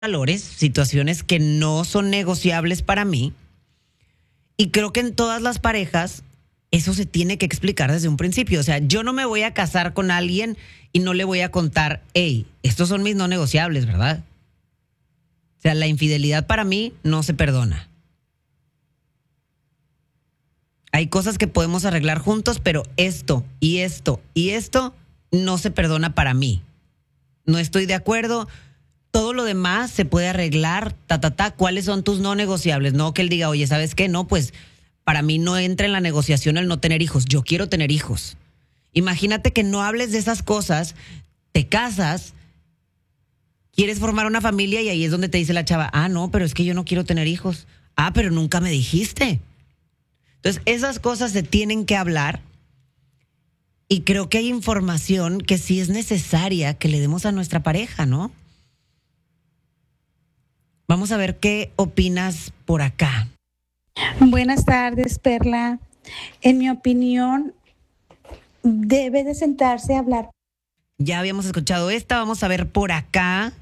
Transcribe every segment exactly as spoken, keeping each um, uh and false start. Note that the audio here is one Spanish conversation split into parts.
valores, situaciones que no son negociables para mí. Y creo que en todas las parejas eso se tiene que explicar desde un principio. O sea, yo no me voy a casar con alguien y no le voy a contar, hey, estos son mis no negociables, ¿verdad? O sea, la infidelidad para mí no se perdona. Hay cosas que podemos arreglar juntos, pero esto y esto y esto no se perdona para mí. No estoy de acuerdo. Todo lo demás se puede arreglar, ta, ta, ta. ¿Cuáles son tus no negociables? No que él diga, oye, ¿sabes qué? No, pues para mí no entra en la negociación el no tener hijos. Yo quiero tener hijos. Imagínate que no hables de esas cosas, te casas, quieres formar una familia y ahí es donde te dice la chava, ah, no, pero es que yo no quiero tener hijos. Ah, pero nunca me dijiste. Entonces, esas cosas se tienen que hablar y creo que hay información que sí es necesaria que le demos a nuestra pareja, ¿no? Vamos a ver qué opinas por acá. Buenas tardes, Perla. En mi opinión, debe de sentarse a hablar. Ya habíamos escuchado esta, vamos a ver por acá.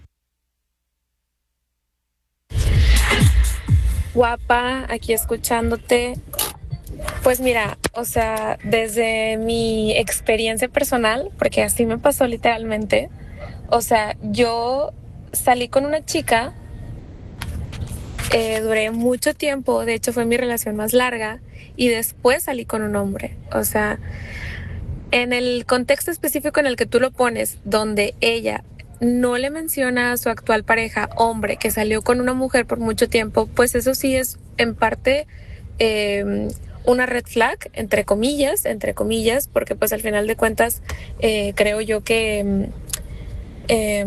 Guapa, aquí escuchándote. Pues mira, o sea, desde mi experiencia personal, porque así me pasó literalmente, o sea, yo salí con una chica, eh, duré mucho tiempo, de hecho fue mi relación más larga, y después salí con un hombre. O sea, en el contexto específico en el que tú lo pones, donde ella no le menciona a su actual pareja, hombre, que salió con una mujer por mucho tiempo, pues eso sí es en parte eh, una red flag, entre comillas, entre comillas, porque pues al final de cuentas eh, creo yo que eh,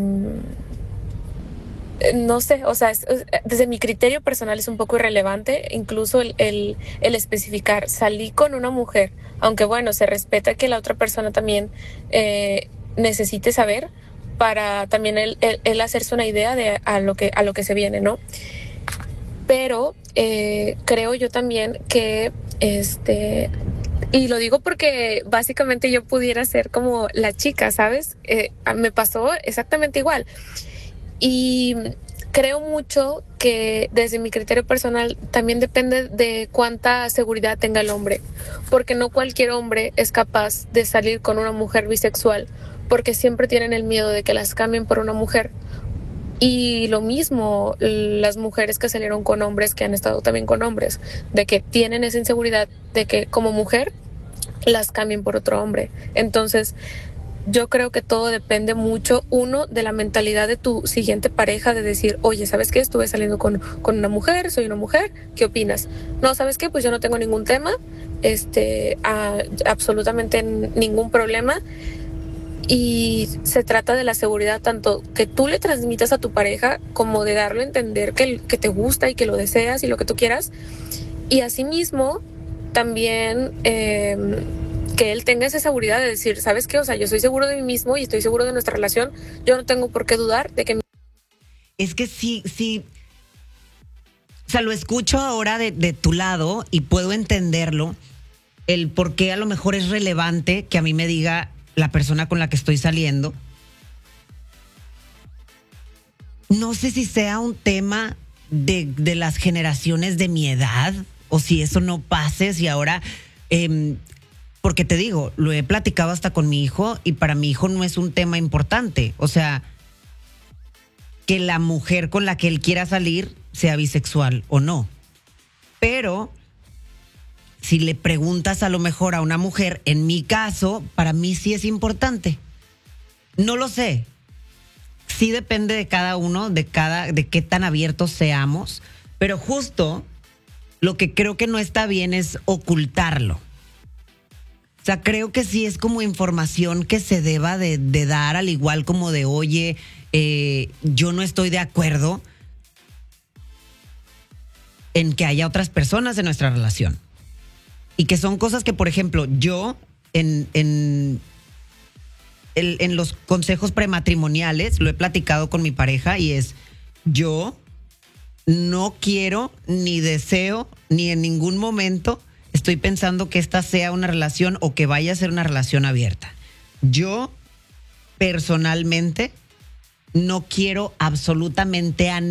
no sé, o sea, es, desde mi criterio personal es un poco irrelevante, incluso el, el, el especificar, salí con una mujer, aunque bueno, se respeta que la otra persona también eh, necesite saber para también él, él, él hacerse una idea de a lo que, a lo que se viene, ¿no? Pero eh, creo yo también que, este, y lo digo porque básicamente yo pudiera ser como la chica, ¿sabes? Eh, me pasó exactamente igual. Y creo mucho que desde mi criterio personal también depende de cuánta seguridad tenga el hombre, porque no cualquier hombre es capaz de salir con una mujer bisexual, porque siempre tienen el miedo de que las cambien por una mujer. Y lo mismo las mujeres que salieron con hombres que han estado también con hombres, de que tienen esa inseguridad de que como mujer las cambien por otro hombre. Entonces yo creo que todo depende mucho, uno, de la mentalidad de tu siguiente pareja, de decir, oye, ¿sabes qué? Estuve saliendo con, con una mujer, soy una mujer, ¿qué opinas? No, ¿sabes qué? Pues yo no tengo ningún tema, este, a, absolutamente ningún problema. Y se trata de la seguridad, tanto que tú le transmitas a tu pareja como de darlo a entender que, que te gusta y que lo deseas y lo que tú quieras. Y asimismo, también eh, que él tenga esa seguridad de decir, ¿sabes qué? O sea, yo soy seguro de mí mismo y estoy seguro de nuestra relación. Yo no tengo por qué dudar de que... Es que sí, sí. O sea, lo escucho ahora de, de tu lado y puedo entenderlo. El por qué a lo mejor es relevante que a mí me diga la persona con la que estoy saliendo. No sé si sea un tema de, de las generaciones de mi edad o si eso no pase, si ahora... Eh, porque te digo, lo he platicado hasta con mi hijo y para mi hijo no es un tema importante. O sea, que la mujer con la que él quiera salir sea bisexual o no. Pero si le preguntas a lo mejor a una mujer, en mi caso, para mí sí es importante. No lo sé. Sí depende de cada uno, de cada, de qué tan abiertos seamos. Pero justo lo que creo que no está bien es ocultarlo. O sea, creo que sí es como información que se deba de, de dar, al igual como de, oye, eh, yo no estoy de acuerdo en que haya otras personas en nuestra relación. Y que son cosas que, por ejemplo, yo en, en, en, en los consejos prematrimoniales lo he platicado con mi pareja y es, yo no quiero ni deseo ni en ningún momento estoy pensando que esta sea una relación o que vaya a ser una relación abierta. Yo, personalmente, no quiero absolutamente a